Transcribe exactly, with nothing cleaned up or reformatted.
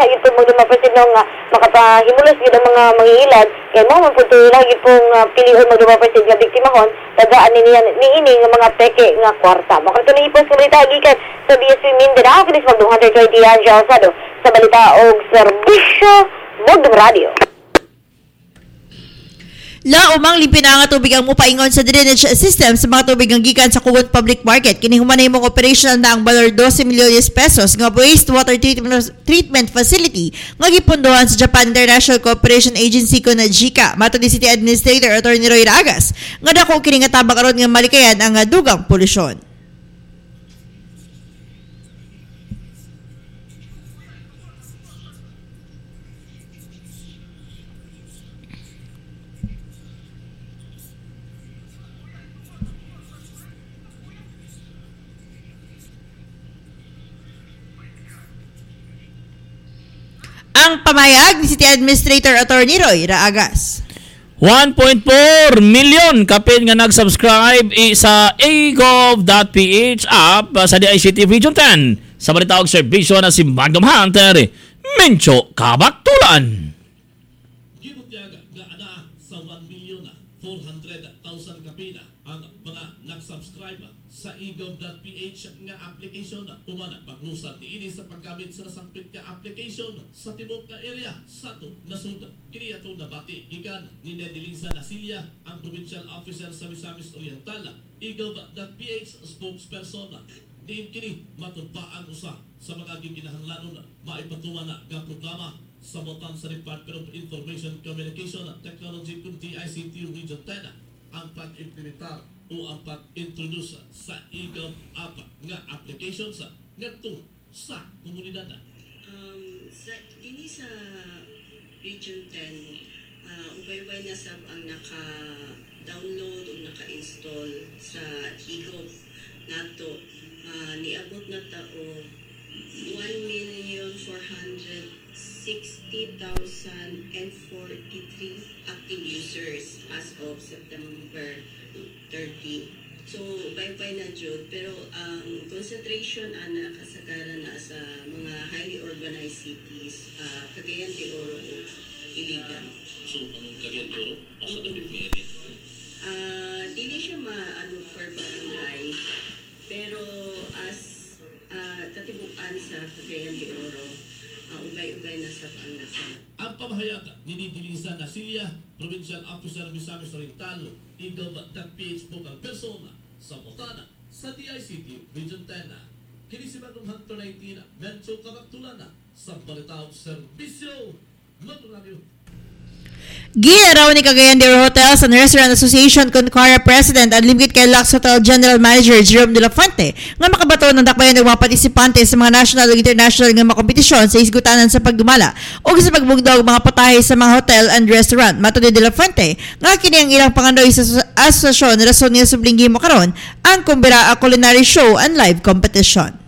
na ito mo dumapasin nung uh, makapahimulos yun ang mga mangiilan. Kaya mo man po ito lagi pong uh, pilihan mo dumapasin nga biktimahon. Tagaan ni, ni ini nga mga peke nga kwarta. Baka ito na ipos sa balita agikan sa B S P Mindanao. Kinis mag one twenty Angel Alzado sa balita o serbisyo Bogdom Radio. La umang limpin na nga tubig ang mupaingon sa drainage system sa mga tubig ang gikan sa Kuwot Public Market. Kini humanay mong operational na ang valor twelve milyones pesos nga wastewater treatment, treatment facility nga gipunduhan sa Japan International Cooperation Agency ko na JICA. Matod ni City Administrator Attorney Roy Ragas nga dako kini nga tabang aron nga malikayan ang dugang polusyon. Ang pamayag ni City Administrator Attorney Roy Raagas. one point four million kapin nga nag-subscribe sa a gov dot p h app sa D I C T Region ten. Sa balita og serbisyo na si Magnum Hunter, Mencho Kabaktulan. Gibutyaga nga ana sa one million four hundred thousand kapin ang mga nag-subscribe sa a gov dot p h nga application umana paglusad niini sa paggamit sa sampit ka application sa tibok na area sa to nasud kini ato nabati gikan ni Nedelisa Nasilya ang provincial officer sa Misamis Oriental a gov dot p h spokesperson diin kini matudpaan usa sa mga ginahanglanon maipatuman na nga programa sa botan sa Department of Information Communication Technology kun D I C T Region ten ang pag-implementar o ang pag-introduce sa a gov app nga applications ngadto sa komunidad. Um, sa ini sa Region ten, uh, ubay-ubay na sab ang naka-download o naka-install sa a gov nato. Uh, niabot na tao one million four hundred sixty thousand forty-three active users as of September thirtieth. So, bye-bye na Jud. Pero ang um, concentration ana kasagaran na sa mga highly urbanized cities, uh, Cagayan de Oro o Iligan. So, ang Cagayan de Oro, asa na bit area? Uh, dili siya ma-ano per barangay, pero as uh, katibukan sa Cagayan de Oro, uh, ubay-ubay na sa panlasa. Ang pamahayag ni Nedelisa Nasilya, Provincial Officer Misamis Oriental, a gov dot p h po ang persona sa Botana sa D I C T Region ten. Kini si Magnum Hunter nineteen, Mencho Kabaktulan sa Balitaw Serbisyo Magnum Radio. Ginaraw ni Cagayan de Oro Hotels and Restaurant Association Concara President at Limkit kay Lux Hotel General Manager Jerome de la Fuente nga makabato ng dakbayan ng mga partisipante sa mga national ug international nga mga kompetisyon sa isgutanan sa pagdumala o sa pagbugdog mga patahe sa mga hotel and restaurant. Matod ni de la Fuente nga kini ang ilang pangandoy sa asosasyon rason nga subling gihimo karon ang Kumbira Culinary Show and Live Competition.